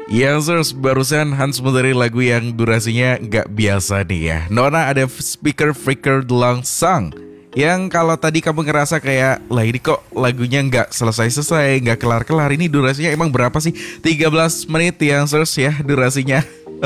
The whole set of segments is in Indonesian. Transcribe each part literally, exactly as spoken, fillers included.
Ya, terus barusan Hans muterin lagu yang durasinya nggak biasa nih ya. Nona ada Speaker Freaker Long Song, yang kalau tadi kamu ngerasa kayak, lah ini kok lagunya nggak selesai-selesai, nggak kelar-kelar. Ini durasinya emang berapa sih? tiga belas menit yang terus ya durasinya.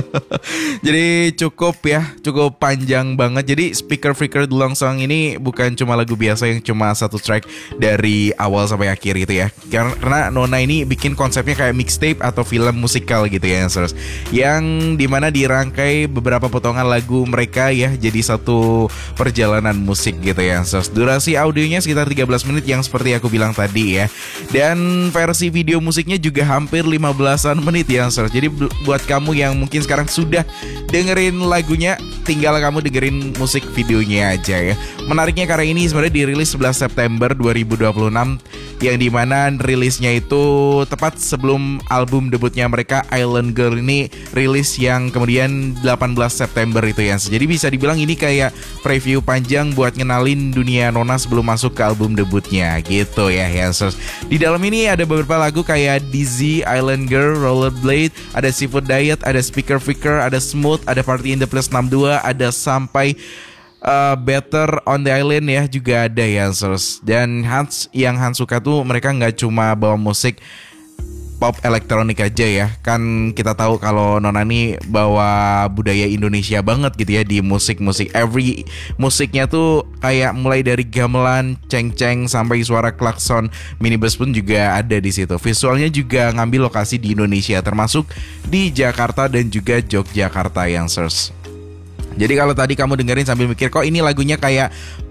Jadi cukup ya, cukup panjang banget. Jadi Speaker Freaker The Long Song ini bukan cuma lagu biasa yang cuma satu track dari awal sampai akhir gitu ya. Karena Nona ini bikin konsepnya kayak mixtape atau film musikal gitu ya, Youngsters, yang dimana dirangkai beberapa potongan lagu mereka ya jadi satu perjalanan musik gitu ya, Youngsters. Durasi audionya sekitar tiga belas menit yang seperti aku bilang tadi ya. Dan versi video musiknya juga hampir lima belasan menit ya, Youngsters. Jadi buat kamu yang mungkin sekarang sudah dengerin lagunya, tinggal kamu dengerin musik videonya aja ya. Menariknya karya ini sebenarnya dirilis sebelas September dua ribu dua puluh enam, yang dimana rilisnya itu tepat sebelum album debutnya mereka Island Girl ini rilis yang kemudian delapan belas September itu ya. Jadi bisa dibilang ini kayak preview panjang buat ngenalin dunia Nona sebelum masuk ke album debutnya gitu ya, Youngsters. Di dalam ini ada beberapa lagu kayak Dizzy, Island Girl, Rollerblade, ada Seafood Diet, ada Speaker Freaker, ada Smooth, ada Party in the Place enam dua, ada sampai uh, Better on the Island ya juga ada ya, Youngsters. Dan Hans, yang Hans suka tuh mereka nggak cuma bawa musik pop elektronik aja ya. Kan kita tahu kalau Nona nih bawa budaya Indonesia banget gitu ya di musik-musik. Every musiknya tuh kayak mulai dari gamelan, ceng-ceng sampai suara klakson minibus pun juga ada di situ. Visualnya juga ngambil lokasi di Indonesia, termasuk di Jakarta dan juga Yogyakarta, Youngsters. Jadi kalau tadi kamu dengerin sambil mikir kok ini lagunya kayak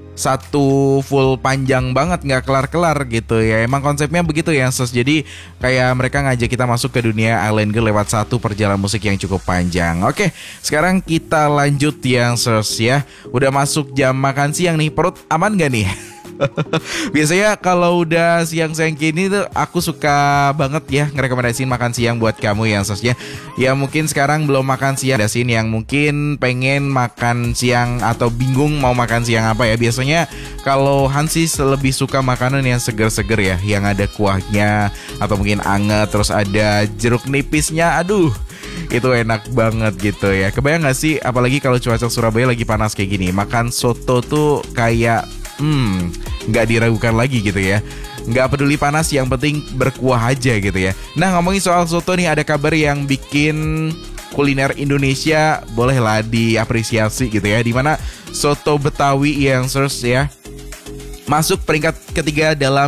satu full panjang banget gak kelar-kelar gitu ya, emang konsepnya begitu ya, Sos. Jadi kayak mereka ngajak kita masuk ke dunia Island Girl lewat satu perjalanan musik yang cukup panjang. Oke, sekarang kita lanjut ya, Sos ya. Udah masuk jam makan siang nih, perut aman gak nih? Biasanya kalau udah siang-siang gini tuh aku suka banget ya ngerekomendasiin makan siang buat kamu yang sosnya. Ya mungkin sekarang belum makan siang, ada sini yang mungkin pengen makan siang atau bingung mau makan siang apa ya. Biasanya kalau Hansis lebih suka makanan yang seger-seger ya, yang ada kuahnya atau mungkin anget, terus ada jeruk nipisnya. Aduh, itu enak banget gitu ya. Kebayang gak sih, apalagi kalau cuaca Surabaya lagi panas kayak gini, makan soto tuh kayak Hmm, nggak diragukan lagi gitu ya. Nggak peduli panas, yang penting berkuah aja gitu ya. Nah, ngomongin soal soto nih, ada kabar yang bikin kuliner Indonesia bolehlah diapresiasi gitu ya. Dimana soto Betawi yang terus ya masuk peringkat ketiga dalam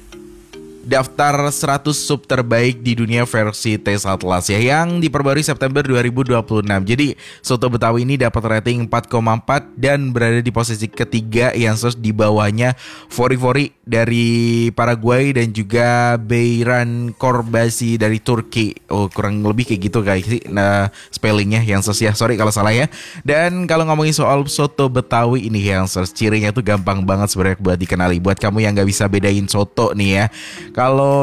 daftar seratus sub terbaik di dunia versi Taste Atlas ya, yang diperbarui September dua ribu dua puluh enam. Jadi soto Betawi ini dapat rating empat koma empat dan berada di posisi ketiga, yang terus di bawahnya Fori-Fori dari Paraguay dan juga Beyran Korbasi dari Turki. Oh, kurang lebih kayak gitu guys sih nah spellingnya, yang terus ya, sorry kalau salah ya. Dan kalau ngomongin soal soto Betawi ini, yang terus cirinya tuh gampang banget sebenarnya buat dikenali. Buat kamu yang nggak bisa bedain soto nih ya, kalau